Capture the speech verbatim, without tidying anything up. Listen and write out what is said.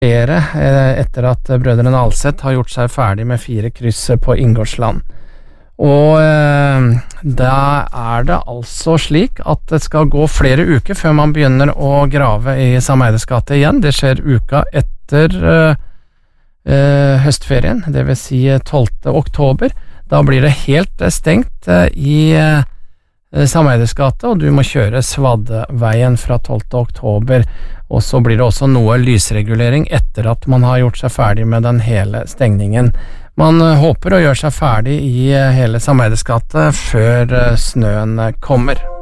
etter at brødrene Alseth har gjort seg ferdig med fire kryss på Inngårdsland. Og eh, da er det altså slik at det skal gå flere uker før man begynner å grave i Sameides gate igjen. Det skjer uka etter eh, eh, høstferien, det vil si tolvte oktober. Da blir det helt stengt eh, i eh, Sameides gate, og du må kjøre Svadveien fra tolvte oktober, og så blir det også noe lysregulering etter at man har gjort seg ferdig med den hele stengningen. Man håper å gjøre seg ferdig i hele Sameides gate før snøen kommer.